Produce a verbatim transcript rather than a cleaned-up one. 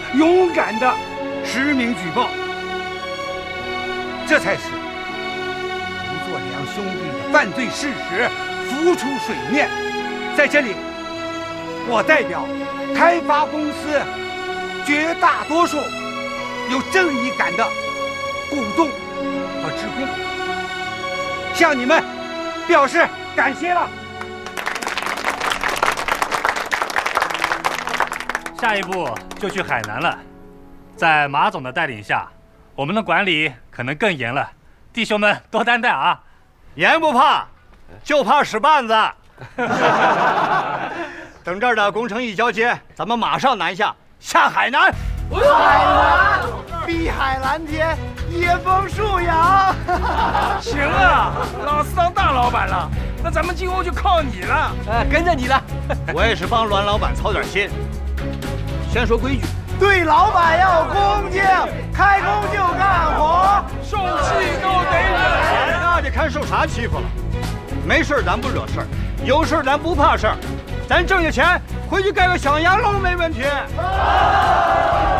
勇敢的实名举报，这才使胡作良兄弟的犯罪事实浮出水面。在这里，我代表开发公司绝大多数有正义感的股东和职工，向你们表示感谢了。 下一步就去海南了，在马总的带领下，我们的管理可能更严了，弟兄们多担待啊！ 严不怕，就怕使绊子。等这儿的工程一交接，咱们马上南下，下海南。 海南，碧海蓝天，野风树阳。 行啊，老四当大老板了，那咱们今后就靠你了。 呃，跟着你了。 我也是帮栾老板操点心。先说规矩， 对老板要恭敬，开工就干活， 受气都得忍。 那得看受啥欺负了。没事咱不惹事儿，有事咱不怕事儿，咱挣下钱回去盖个小洋楼没问题。